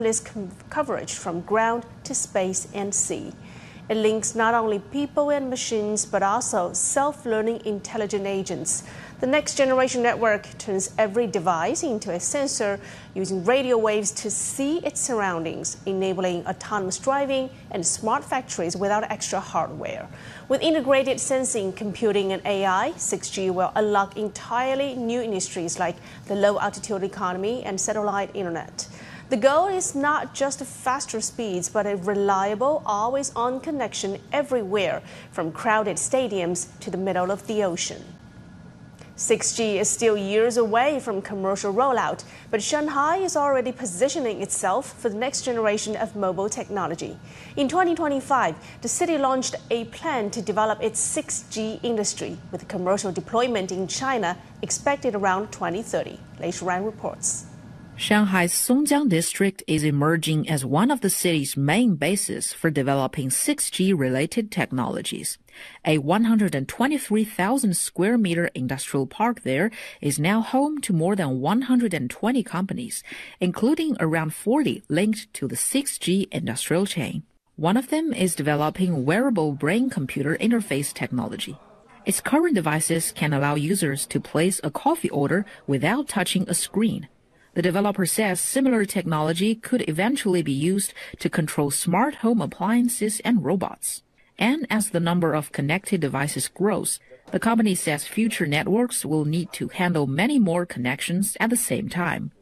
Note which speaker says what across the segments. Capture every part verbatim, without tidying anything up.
Speaker 1: coverage from ground to space and sea. It links not only people and machines, but also self-learning intelligent agents. The next generation network turns every device into a sensor using radio waves to see its surroundings, enabling autonomous driving and smart factories without extra hardware. With integrated sensing, computing, and A I, six G will unlock entirely new industries like the low-altitude economy and satellite internet. The goal is not just faster speeds, but a reliable, always-on connection everywhere, from crowded stadiums to the middle of the ocean. six G is still years away from commercial rollout, but Shanghai is already positioning itself for the next generation of mobile technology. In twenty twenty-five, the city launched a plan to develop its six G industry, with commercial deployment in China expected around twenty thirty. Lei Shuran reports.
Speaker 2: Shanghai's Songjiang district is emerging as one of the city's main bases for developing six G-related technologies. A one hundred twenty-three thousand square meter industrial park there is now home to more than one hundred twenty companies, including around forty linked to the six G industrial chain. One of them is developing wearable brain-computer interface technology. Its current devices can allow users to place a coffee order without touching a screen. The developer says similar technology could eventually be used to control smart home appliances and robots. And as the number of connected devices grows, the company says future networks will need to handle many more connections at the same time.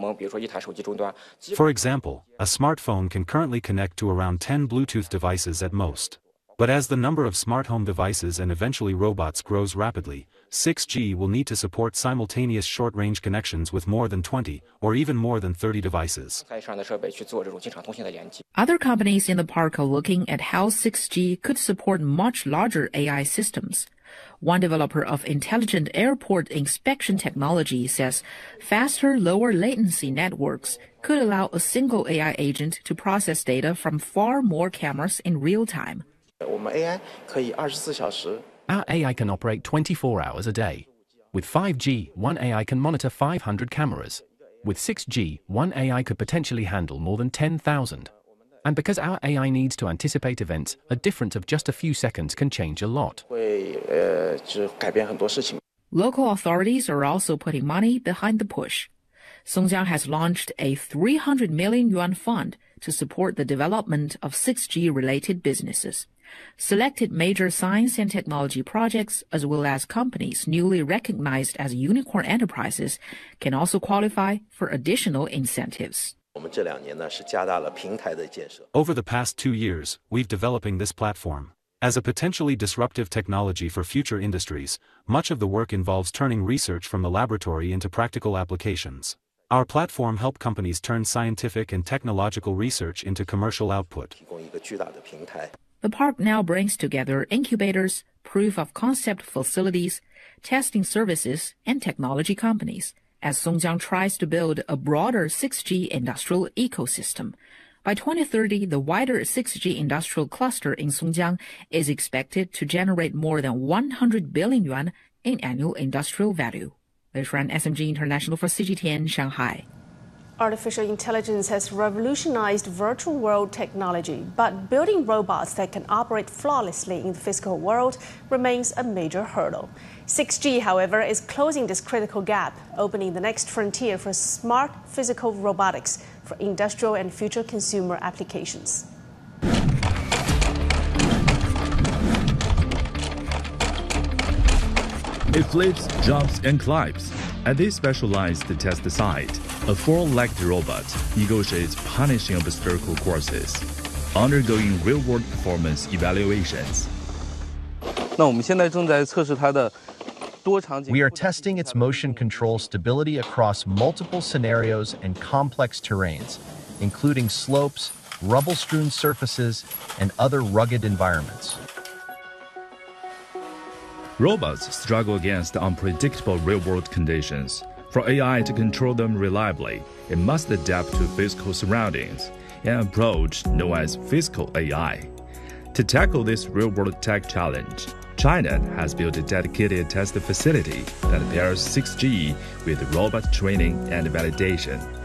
Speaker 3: For example, a smartphone can currently connect to around ten Bluetooth devices at most. But as the number of smart home devices and eventually robots grows rapidly, six G will need to support simultaneous short-range connections with more than twenty or even more than thirty devices.
Speaker 2: Other companies in the park are looking at how six G could support much larger A I systems. One developer of intelligent airport inspection technology says faster, lower latency networks could allow a single A I agent to process data from far more cameras in real time.
Speaker 4: Our A I can operate twenty-four hours a day. With five G, one A I can monitor five hundred cameras. With six G, one A I could potentially handle more than ten thousand. And because our A I needs to anticipate events, a difference of just a few seconds can change a lot.
Speaker 2: Local authorities are also putting money behind the push. Songjiang has launched a three hundred million yuan fund to support the development of six G-related businesses. Selected major science and technology projects, as well as companies newly recognized as unicorn enterprises, can also qualify for additional incentives.
Speaker 3: Over the past two years, we've developing this platform. As a potentially disruptive technology for future industries, much of the work involves turning research from the laboratory into practical applications. Our platform helps companies turn scientific and technological research into commercial output.
Speaker 2: The park now brings together incubators, proof-of-concept facilities, testing services, and technology companies, as Songjiang tries to build a broader six G industrial ecosystem. By twenty thirty, the wider six G industrial cluster in Songjiang is expected to generate more than one hundred billion yuan in annual industrial value. Lei Shuran, S M G International for C G T N, Shanghai.
Speaker 1: Artificial intelligence has revolutionized virtual world technology, but building robots that can operate flawlessly in the physical world remains a major hurdle. six G, however, is closing this critical gap, opening the next frontier for smart physical robotics for industrial and future consumer applications.
Speaker 5: It flips, jumps, and climbs. At this specialized test site, a four-legged robot negotiates punishing obstacle courses, undergoing real-world performance evaluations.
Speaker 6: We are testing its motion control stability across multiple scenarios and complex terrains, including slopes, rubble-strewn surfaces, and other rugged environments.
Speaker 5: Robots struggle against unpredictable real-world conditions. For A I to control them reliably, it must adapt to physical surroundings, an approach known as physical A I. To tackle this real-world tech challenge, China has built a dedicated test facility that pairs six G with robot training and validation.